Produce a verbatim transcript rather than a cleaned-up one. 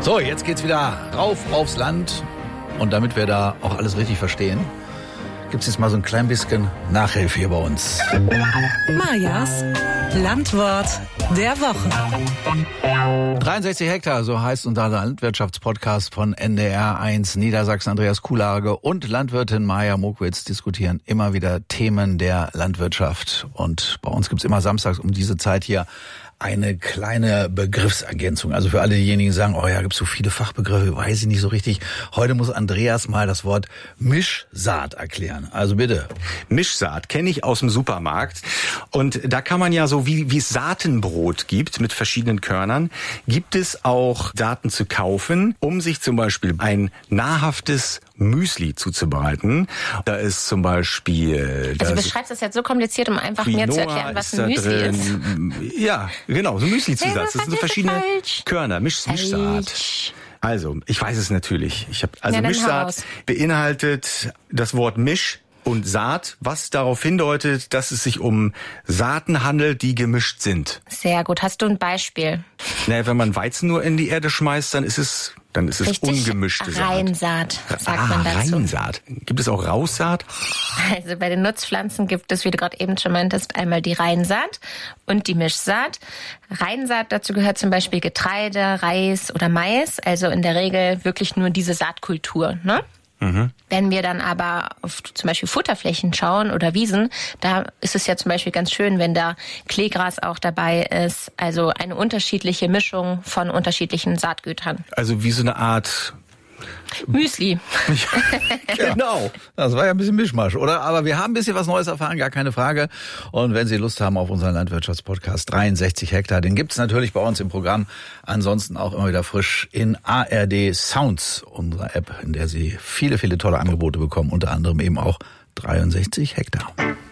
So, jetzt geht's wieder rauf aufs Land. Und damit wir da auch alles richtig verstehen, gibt's jetzt mal so ein klein bisschen Nachhilfe hier bei uns. Majas Landwort der Woche. dreiundsechzig Hektar, so heißt unser Landwirtschaftspodcast von N D R eins Niedersachsen. Andreas Kuhlage und Landwirtin Maja Mokwitz diskutieren immer wieder Themen der Landwirtschaft. Und bei uns gibt's immer samstags um diese Zeit hier eine kleine Begriffsergänzung. Also für alle diejenigen, die sagen, oh ja, gibt's so viele Fachbegriffe, weiß ich nicht so richtig. Heute muss Andreas mal das Wort Mischsaat erklären. Also bitte. Mischsaat kenne ich aus dem Supermarkt. Und da kann man ja so, wie, wie es Saatenbrot gibt mit verschiedenen Körnern, gibt es auch Saaten zu kaufen, um sich zum Beispiel ein nahrhaftes Müsli zuzubereiten. Da ist zum Beispiel... Also du beschreibst das jetzt so kompliziert, um einfach Quinoa mir zu erklären, was ein Müsli drin. ist. Ja, genau, so ein Müsli-Zusatz. Das sind so verschiedene falsch. Körner, Misch, Mischsaat. Also, ich weiß es natürlich. Ich hab, also ja, Mischsaat beinhaltet das Wort Misch und Saat, was darauf hindeutet, dass es sich um Saaten handelt, die gemischt sind. Sehr gut. Hast du ein Beispiel? Naja, wenn man Weizen nur in die Erde schmeißt, dann ist es... Dann ist es Richtig, ungemischte Saat. Reinsaat, sagt ah, man dazu. Reinsaat. Gibt es auch Raussaat? Also bei den Nutzpflanzen gibt es, wie du gerade eben schon meintest, einmal die Reinsaat und die Mischsaat. Reinsaat, dazu gehört zum Beispiel Getreide, Reis oder Mais, also in der Regel wirklich nur diese Saatkultur, ne? Mhm. Wenn wir dann aber auf zum Beispiel Futterflächen schauen oder Wiesen, da ist es ja zum Beispiel ganz schön, wenn da Kleegras auch dabei ist. Also eine unterschiedliche Mischung von unterschiedlichen Saatgütern. Also wie so eine Art... Müsli. Ja, genau. Das war ja ein bisschen Mischmasch, oder? Aber wir haben ein bisschen was Neues erfahren, gar keine Frage. Und wenn Sie Lust haben auf unseren Landwirtschaftspodcast dreiundsechzig Hektar, den gibt's natürlich bei uns im Programm. Ansonsten auch immer wieder frisch in A R D Sounds, unserer App, in der Sie viele, viele tolle Angebote bekommen. Unter anderem eben auch dreiundsechzig Hektar.